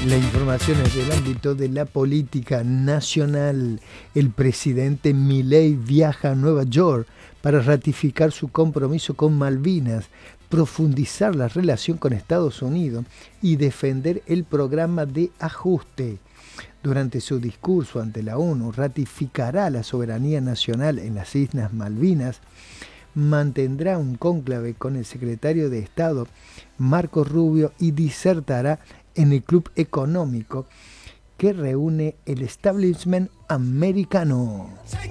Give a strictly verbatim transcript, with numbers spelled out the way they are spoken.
La información es del ámbito de la política nacional. El presidente Milei viaja a Nueva York para ratificar su compromiso con Malvinas, profundizar la relación con Estados Unidos y defender el programa de ajuste. Durante su discurso ante la ONU, ratificará la soberanía nacional en las Islas Malvinas, mantendrá un cónclave con el secretario de Estado, Marco Rubio, y disertará en el club económico que reúne el establishment americano.